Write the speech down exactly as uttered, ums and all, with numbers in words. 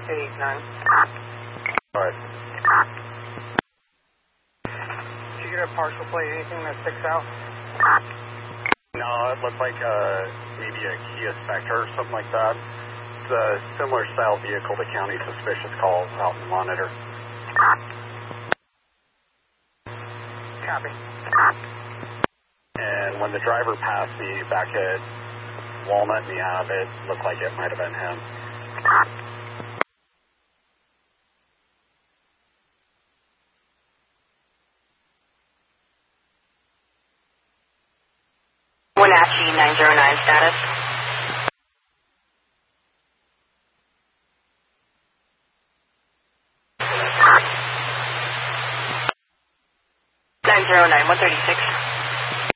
eight nine. Alright. Did you get a partial plate, anything that sticks out? No, it looked like uh, maybe a Kia Spectre or something like that. It's a similar style vehicle the county suspicious calls out in Monitor. Copy. And when the driver passed me back at Walnut and the Ave, it looked like it might have been him. Wenatchee nine zero nine status. nine zero nine, one thirty-six.